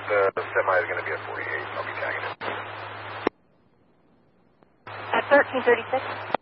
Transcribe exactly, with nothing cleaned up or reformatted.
The semi is going to be at forty-eight. I'll be tagging it. At thirteen thirty-six.